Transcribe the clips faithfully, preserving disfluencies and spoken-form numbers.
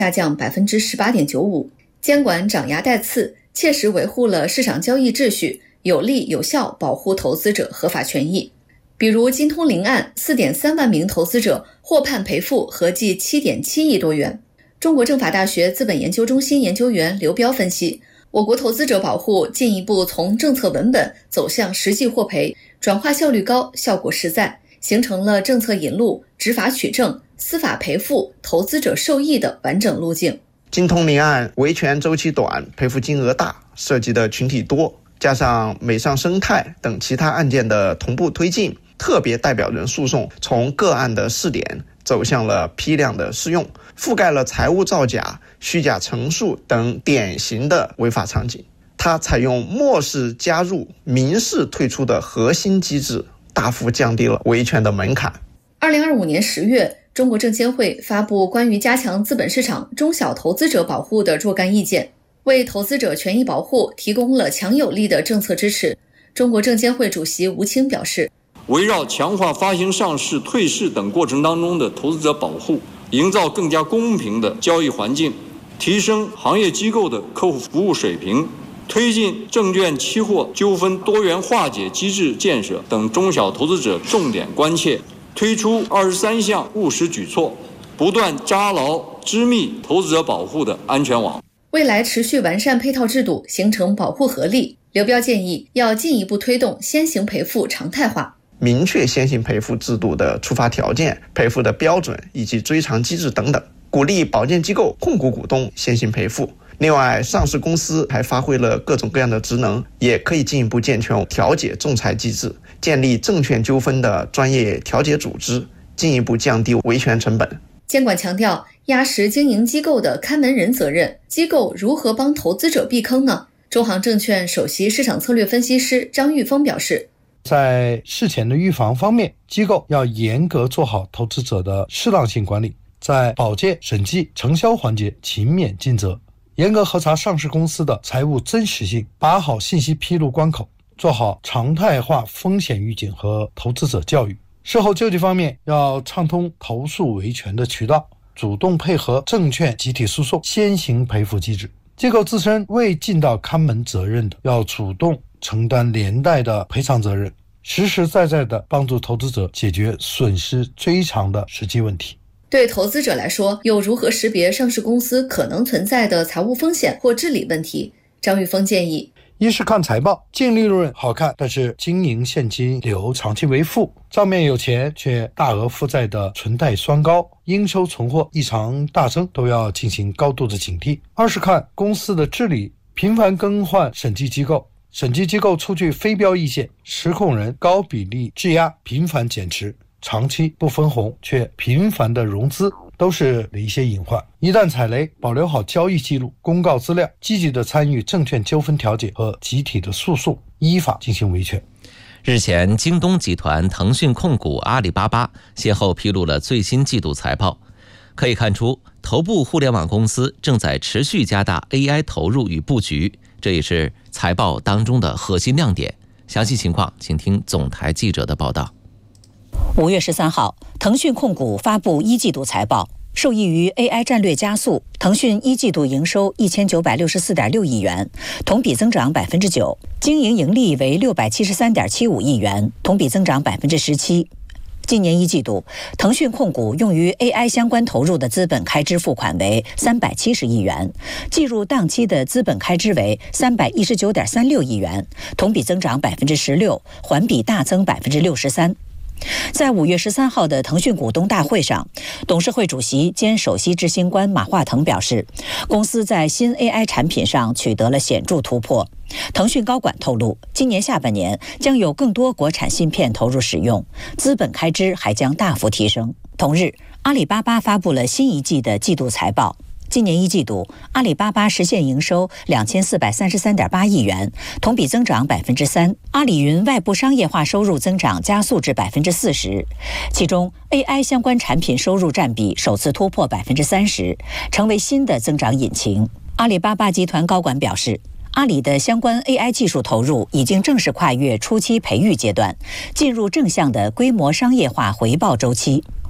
下降 百分之十八点九五。 监管长牙带刺，切实维护了市场交易秩序，有力有效保护投资者合法权益。比如金通灵案， 四点三万名投资者获判赔付合计 七点七亿多元。中国政法大学资本研究中心研究员刘彪分析，我国投资者保护进一步从政策文本走向实际获赔，转化效率高，效果实在，形成了政策引路、执法取证、司法赔付、投资者受益的完整路径。 金通灵案维权周期短，赔付金额大，涉及的群体多，加上美尚生态等其他案件的同步推进，特别代表人诉讼从个案的试点走向了批量的适用，覆盖了财务造假、虚假陈述等典型的违法场景。它采用漠视加入、民事退出的核心机制，大幅降低了维权的门槛。 二零二五年十月，中国证监会发布关于加强资本市场中小投资者保护的若干意见，为投资者权益保护提供了强有力的政策支持。中国证监会主席吴清表示， 围绕强化发行、上市、退市等过程当中的投资者保护，营造更加公平的交易环境，提升行业机构的客户服务水平，推进证券期货纠纷多元化解机制建设等中小投资者重点关切，推出二十三项务实举措，不断扎牢织密投资者保护的安全网。 未来持续完善配套制度，形成保护合力。刘彪建议要进一步推动先行赔付常态化， 明确先行赔付制度的触发条件、赔付的标准以及追偿机制等等，鼓励保荐机构控股股东先行赔付。另外，上市公司还发挥了各种各样的职能，也可以进一步健全调解仲裁机制，建立证券纠纷的专业调解组织，进一步降低维权成本。 监管强调压实经营机构的看门人责任，机构如何帮投资者避坑呢？中航证券首席市场策略分析师张玉峰表示， 在事前的预防方面，机构要严格做好投资者的适当性管理，在保荐、审计、承销环节勤勉尽责，严格核查上市公司的财务真实性，把好信息披露关口，做好常态化风险预警和投资者教育。事后救济方面，要畅通投诉维权的渠道，主动配合证券集体诉讼先行赔付机制。机构自身未尽到看门责任的，要主动承担连带的赔偿责任，实实在在地帮助投资者解决损失追偿的实际问题。 对投资者来说，又如何识别上市公司可能存在的财务风险或治理问题？张玉峰建议， 一是看财报，净利润好看，但是经营现金流长期为负，账面有钱却大额负债的存贷双高，应收存货异常大增，都要进行高度的警惕。二是看公司的治理，频繁更换审计机构，审计机构出具非标意见，实控人高比例质押，频繁减持，长期不分红却频繁的融资，都是一些隐患。一旦踩雷，保留好交易记录、公告资料，积极的参与证券纠纷调解和集体的诉讼，依法进行维权。 日前，京东集团、腾讯控股、阿里巴巴先后披露了最新季度财报。可以看出，头部互联网公司正在持续加大 A I 投入与布局，这也是财报当中的核心亮点。详细情况，请听总台记者的报道。 五月十三号，腾讯控股发布一季度财报。受益于 A I 战略加速，腾讯一季度营收一千九百六十四点六亿元，同比增长百分之九；经营盈利为六百七十三点七五亿元，同比增长百分之十七。今年一季度，腾讯控股用于 A I 相关投入的资本开支付款为三百七十亿元，计入当期的资本开支为三百一十九点三六亿元，同比增长百分之十六，环比大增百分之六十三。在五月十三号的腾讯股东大会上，董事会主席兼首席执行官马化腾表示，公司在新 A I 产品上取得了显著突破。腾讯高管透露，今年下半年将有更多国产芯片投入使用，资本开支还将大幅提升。同日，阿里巴巴发布了新一季的季度财报。今年一季度，阿里巴巴实现营收两千四百三十三点八亿元，同比增长百分之三。阿里云外部商业化收入增长加速至百分之四十，其中 A I 相关产品收入占比首次突破百分之三十，成为新的增长引擎。阿里巴巴集团高管表示，阿里的相关 A I 技术投入已经正式跨越初期培育阶段，进入正向的规模商业化回报周期。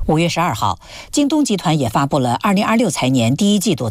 五月十二号，京东集团也发布了二零二六财年第一季度